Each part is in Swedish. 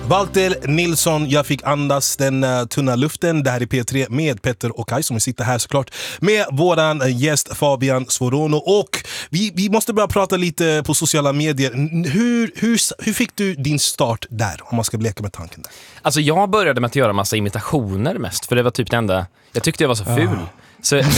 Walter Nilsson, jag fick andas den tunna luften. Det här är P3 med Petter och Kaj som sitter här såklart med våran gäst Fabian Svorono. Och vi måste börja prata lite på sociala medier. Hur fick du din start där, om man ska leka med tanken där? Alltså jag började med att göra massa imitationer mest, för det var typ det enda. Jag tyckte jag var så ful. Så jag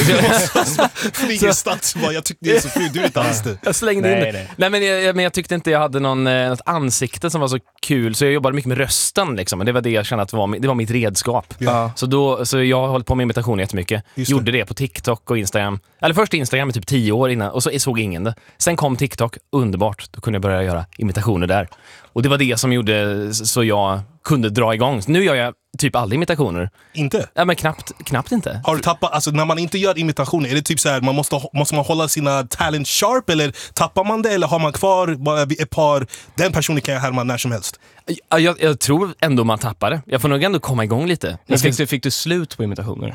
tyckte det är så ful, du är inte alls det. Jag slängde in det. Nej, men jag tyckte inte jag hade något ansikte som var så kul, så jag jobbade mycket med rösten liksom. Och det var det jag kände att det var mitt redskap. Ja. Så jag har hållit på med imitationer jättemycket. Gjorde det på TikTok och Instagram. Eller först Instagram i typ 10 år innan, och så såg ingen det. Sen kom TikTok, underbart. Då kunde jag börja göra imitationer där. Och det var det som gjorde så jag kunde dra igång. Nu gör jag typ aldrig imitationer. Inte? Ja, men knappt inte. Har du tappat, alltså när man inte gör imitationer, är det typ så här, måste man hålla sina talent sharp, eller tappar man det, eller har man kvar bara ett par, den personen kan jag härma när som helst? Jag tror ändå man tappar det. Jag får nog ändå komma igång lite. Men fick du slut på imitationer?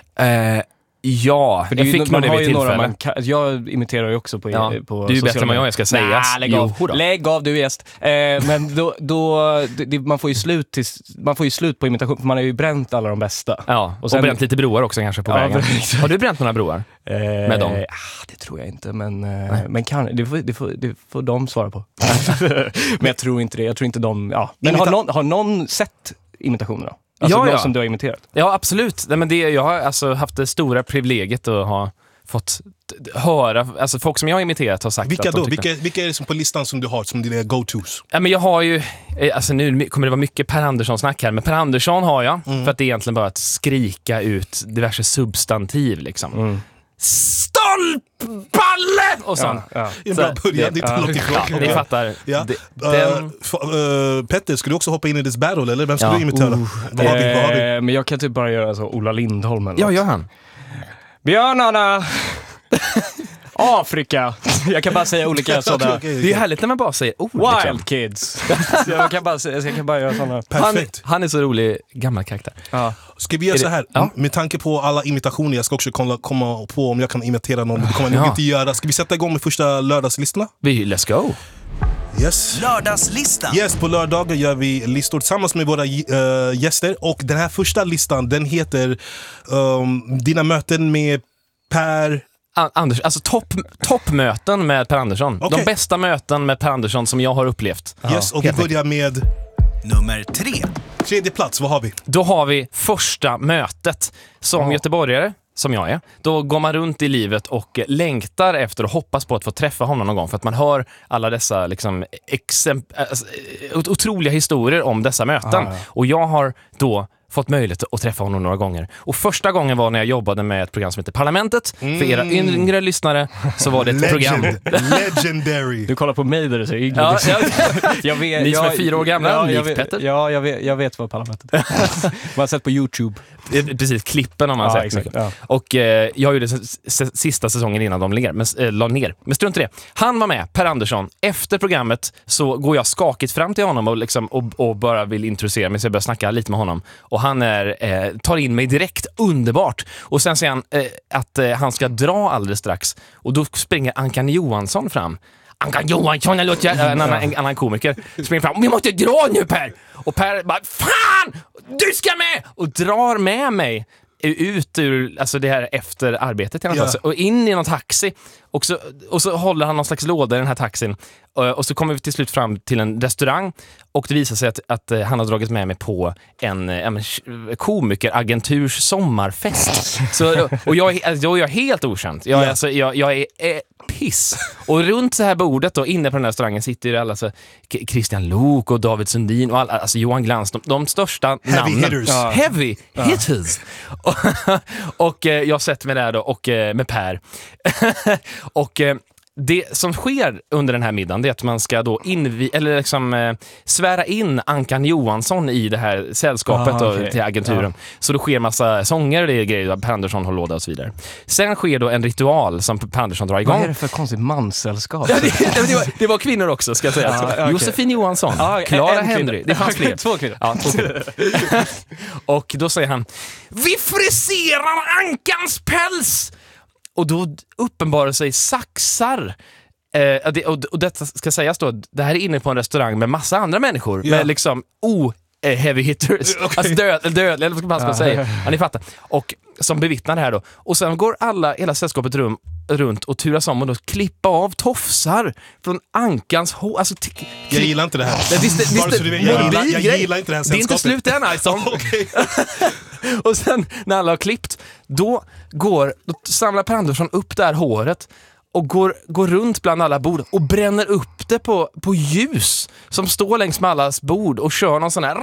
Ja, jag fick nog det vid tillfälle. Jag imiterar ju också på du är bättre än vad jag ska säga. Lägg av, du är gäst. Men man får ju slut på imitation, för man har ju bränt alla de bästa. Ja, och bränt lite broar också kanske på vägen. Har du bränt några broar med dem? Det tror jag inte, men det får de svara på. Men jag tror inte det. Jag tror inte de... Ja. Men har någon sett imitationerna? Alltså som du har imiterat? Ja, absolut. Nej, men jag har alltså haft det stora privilegiet att ha fått höra, alltså folk som jag har imiterat har sagt. Vilka då? Vilka är det som på listan som du har som dina go-tos? Ja, men jag har ju, alltså nu kommer det vara mycket Per Andersson-snack här, men Per Andersson har jag, för att det är egentligen bara att skrika ut diverse substantiv liksom. Stolpballe! Och sånt. En bra början, det är inte något ifrån. Ni fattar. Ja. Petter, ska du också hoppa in i this battle, eller vem ska du imitera? Vad har vi? Men jag kan typ bara göra så Ola Lindholm eller Ja, gör han. Björnarna! Afrika. Jag kan bara säga olika sådana. Det är ju härligt när man bara säger ord. Wild Kids. jag kan bara göra sådana. Perfekt. Han är så rolig gammal karaktär. Ja. Ska vi göra så här? Med tanke på alla imitationer, jag ska också komma på om jag kan imitera någon. Det kommer jag nog inte göra. Ska vi sätta igång med första lördagslistorna? Let's go. Yes. Lördagslistan. Yes, på lördagar gör vi listor tillsammans med våra gäster. Och den här första listan, den heter Dina möten med Per... Anders, alltså toppmöten med Per Andersson. Okay. De bästa möten med Per Andersson som jag har upplevt. Yes, och vi börjar med nummer 3. Tredje plats, vad har vi? Då har vi första mötet. Som göteborgare, som jag är, då går man runt i livet och längtar efter och hoppas på att få träffa honom någon gång, för att man hör alla dessa liksom, otroliga historier om dessa möten. Och jag har då fått möjlighet att träffa honom några gånger. Och första gången var när jag jobbade med ett program som heter Parlamentet. För era yngre lyssnare så var det ett program. Legendary. Du kollar på mig där du säger yngre. Ja, ni som är 4 år gamla, Petter. Ja, jag vet vad Parlamentet är. Man har sett på YouTube. Precis, klippen om man sett. Exakt, ja. Och jag gjorde sista säsongen innan de la ner. Men strunt i det. Han var med, Per Andersson. Efter programmet så går jag skakigt fram till honom och bara vill introducera mig, så jag börjar snacka lite med honom. Och han tar in mig direkt, underbart. Och sen säger han att han ska dra alldeles strax. Och då springer Ankan Johansson fram. Ankan Johansson, en annan komiker, springer fram. Vi måste dra nu, Per! Och Per bara, fan! Du ska med! Och drar med mig ut ur alltså det här efter arbetet och in i någon taxi. Och så håller han någon slags låda i den här taxin. Och så kommer vi till slut fram till en restaurang. Och det visar sig att han har dragit med mig på en komikeragenturs sommarfest. Och jag är helt okänd. Jag är piss. Och runt så här bordet då, inne på den här restaurangen, sitter ju alla så Christian Lok och David Sundin och alltså Johan Glans, de största namnen. Heavy hitters. Och jag sätter mig där då och med Per. Och det som sker under den här middagen, det är att man ska då svära in Ankan Johansson i det här sällskapet till agenturen. Så då sker massa sånger och det är grejer, Per Andersson har låda och så vidare. Sen sker då en ritual som Per Andersson drar igång. Vad är det för konstigt manssällskap? Det var kvinnor också, ska jag säga. Okay. Josefin Johansson, Clara Henry, det fanns fler. 2 kvinnor. Ja, 2 kvinnor. Och då säger han: vi friserar Ankans päls! Och då uppenbarar sig saxar Och detta ska sägas då, det här är inne på en restaurang med massa andra människor. Med liksom heavy hitters. Okay. Alltså dödliga, eller vad man ska säga. Ja, ni fattar. Och som bevittnar det här då. Och sen går hela sällskapet runt och turas om och då klippa av tofsar från ankans hår. Alltså, jag gillar inte det här. Jag gillar inte det här sällskapet. Det är inte slut än, alltså. Okay. Och sen när alla har klippt, då samlar Per Andersson upp det här håret och går runt bland alla bord och bränner upp det på ljus som står längs med allas bord och kör någon sån här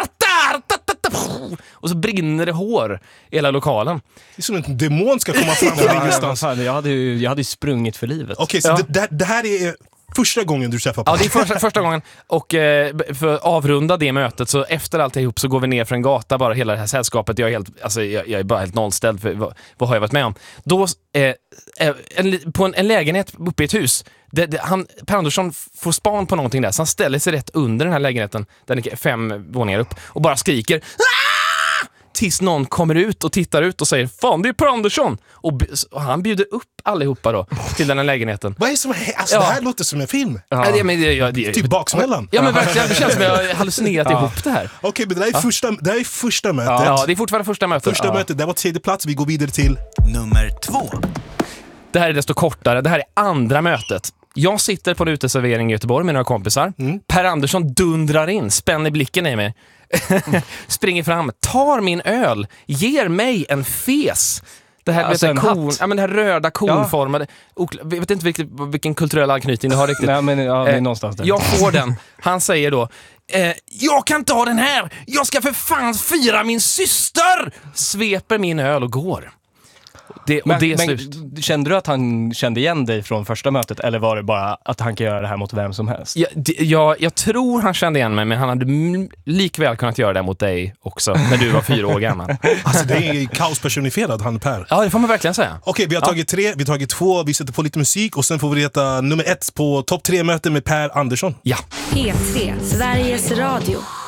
och så brinner det hår i hela lokalen. Det är som en demon ska komma fram från ingenstans. Jag hade sprungit för livet. Okej, så det här är första gången du träffar på. Ja, det är första gången. Och för att avrunda det mötet, så efter allt ihop så går vi ner för en gata, bara hela det här sällskapet. Jag är bara helt nollställd för vad har jag varit med om. Då på en lägenhet uppe i ett hus, Per Andersson får span på någonting där, så han ställer sig rätt under den här lägenheten, den är 5 våningar upp, och bara skriker tills någon kommer ut och tittar ut och säger, fan, det är Per Andersson, och han bjuder upp allihopa då till den här lägenheten. Vad är det som alltså, det här låter som en film. Ja. Typ baksmällan. Ja, men verkligen, det känns som jag har hallucinerat ihop det här. Okej, men det här är första mötet. Ja, det är fortfarande första mötet. Första mötet, det var 3:e plats. Vi går vidare till nummer 2. Det här är desto kortare. Det här är andra mötet. Jag sitter på en uteservering i Göteborg med några kompisar. Per Andersson dundrar in, spänner blicken i mig. Springer fram, tar min öl, ger mig en fes. Det här, alltså det här röda konformade. Jag vet inte vilken kulturell anknytning det har riktigt. Nej, men det är någonstans där. Jag får den. Han säger då, jag kan ta den här. Jag ska för fan fira min syster. Sveper min öl och går. Men kände du att han kände igen dig från första mötet, eller var det bara att han kan göra det här mot vem som helst? Jag tror han kände igen mig, men han hade likväl kunnat göra det mot dig också när du var 4 år gammal. Alltså det är kaospersonifierad, han Per. Ja, det får man verkligen säga. Okej, vi har tagit 3, vi har tagit 2, vi sätter på lite musik och sen får vi veta nummer 1 på topp 3-möte med Per Andersson. Ja. P3, Sveriges Radio.